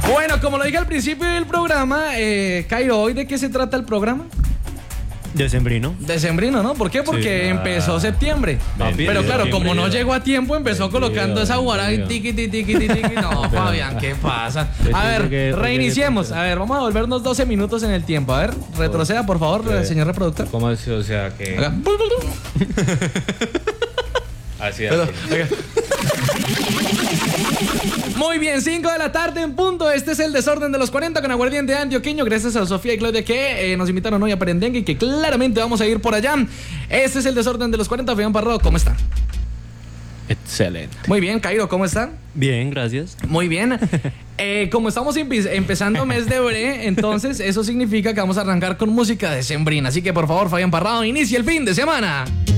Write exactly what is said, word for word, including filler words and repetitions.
Bueno, como lo dije al principio del programa, eh, Cairo, ¿hoy de qué se trata el programa? Decembrino. Decembrino, ¿no? ¿Por qué? Porque Sí. empezó septiembre. Ah, Pero claro, bien, como no bien. llegó a tiempo, empezó Bien, colocando bien, esa guará y bien. tiqui, tiqui, tiqui, tiqui. No, Fabián, ¿qué pasa? A ver, que- reiniciemos. A ver, vamos a volvernos doce minutos en el tiempo. A ver, retroceda, por favor, Eh, señor reproductor. ¿Cómo así? O sea que. Acá. Así es. Perdón, acá. Muy bien, cinco de la tarde en punto. Este es el desorden de los cuarenta con aguardiente antioqueño. Gracias a Sofía y Claudia que eh, nos invitaron hoy a Perendengue y que claramente vamos a ir por allá. Este es el desorden de los cuarenta. Fabián Parrado, ¿cómo está? Excelente. Muy bien, Cairo, ¿cómo está? Bien, gracias. Muy bien. Eh, como estamos empe- empezando mes de bre, entonces eso significa que vamos a arrancar con música decembrina. Así que por favor, Fabián Parrado, inicie el fin de semana.